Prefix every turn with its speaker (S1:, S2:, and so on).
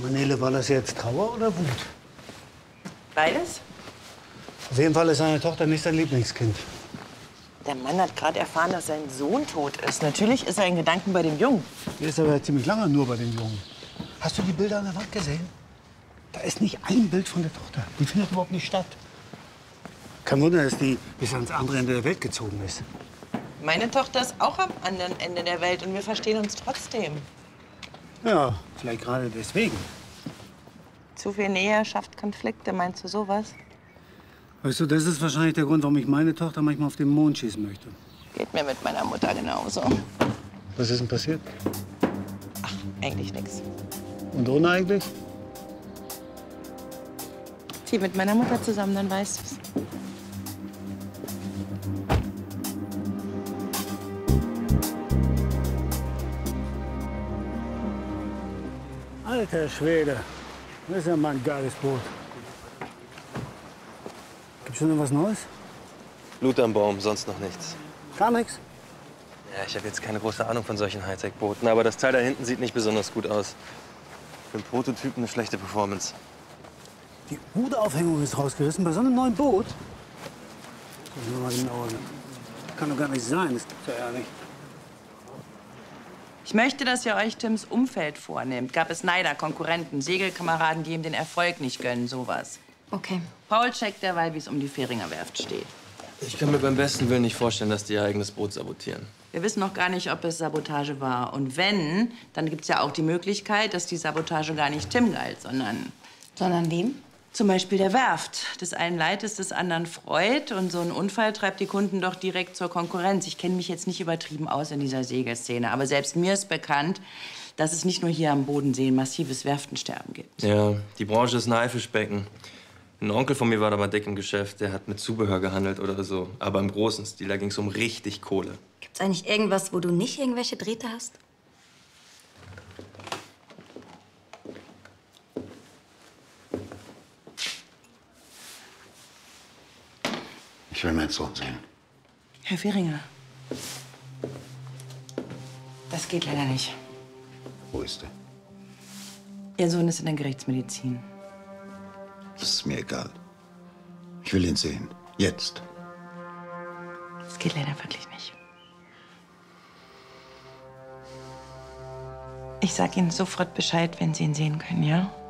S1: Nele, war das jetzt Trauer oder Wut?
S2: Beides?
S1: Auf jeden Fall ist seine Tochter nicht sein Lieblingskind.
S2: Der Mann hat gerade erfahren, dass sein Sohn tot ist. Natürlich ist er in Gedanken bei dem Jungen.
S1: Der ist aber ziemlich lange nur bei dem Jungen. Hast du die Bilder an der Wand gesehen? Da ist nicht ein Bild von der Tochter. Die findet überhaupt nicht statt. Kein Wunder, dass die bis ans andere Ende der Welt gezogen ist.
S2: Meine Tochter ist auch am anderen Ende der Welt und wir verstehen uns trotzdem.
S1: Ja, vielleicht gerade deswegen.
S2: Zu viel Nähe schafft Konflikte, meinst du sowas?
S1: Weißt du, das ist wahrscheinlich der Grund, warum ich meine Tochter manchmal auf den Mond schießen möchte.
S2: Geht mir mit meiner Mutter genauso.
S1: Was ist denn passiert?
S2: Ach, eigentlich nichts.
S1: Und ohne eigentlich?
S2: Zieh mit meiner Mutter zusammen, dann weißt du's.
S1: Alter Schwede, das ist ja mal ein geiles Boot. Gibt's schon noch was Neues?
S3: Blut am Baum, sonst noch nichts.
S1: Gar nichts?
S3: Ja, ich habe jetzt keine große Ahnung von solchen Hightech-Booten, aber das Teil da hinten sieht nicht besonders gut aus. Für einen Prototypen eine schlechte Performance.
S1: Die Ruderaufhängung ist rausgerissen bei so einem neuen Boot? Das ist mal genauer. Kann doch gar nicht sein, das gibt's ja nicht.
S2: Ich möchte, dass ihr euch Tims Umfeld vornehmt. Gab es Neider, Konkurrenten, Segelkameraden, die ihm den Erfolg nicht gönnen, sowas.
S4: Okay.
S2: Paul checkt derweil, wie es um die Fähringer Werft steht.
S3: Ich kann mir beim besten Willen nicht vorstellen, dass die ihr eigenes Boot sabotieren.
S2: Wir wissen noch gar nicht, ob es Sabotage war. Und wenn, dann gibt es ja auch die Möglichkeit, dass die Sabotage gar nicht Tim galt, sondern...
S4: Sondern wem?
S2: Zum Beispiel der Werft. Des einen leid es, des anderen freut. Und so ein Unfall treibt die Kunden doch direkt zur Konkurrenz. Ich kenne mich jetzt nicht übertrieben aus in dieser Segelszene. Aber selbst mir ist bekannt, dass es nicht nur hier am Bodensee ein massives Werftensterben gibt.
S3: Ja, die Branche ist ein Haifischbecken. Ein Onkel von mir war da mal dick im Geschäft. Der hat mit Zubehör gehandelt oder so. Aber im großen Stil, da ging es um richtig Kohle.
S4: Gibt's eigentlich irgendwas, wo du nicht irgendwelche Drähte hast?
S5: Ich will meinen Sohn sehen.
S2: Herr Fähringer, das geht leider nicht.
S5: Wo ist er?
S2: Ihr Sohn ist in der Gerichtsmedizin.
S5: Das ist mir egal. Ich will ihn sehen. Jetzt.
S2: Das geht leider wirklich nicht. Ich sag Ihnen sofort Bescheid, wenn Sie ihn sehen können, ja?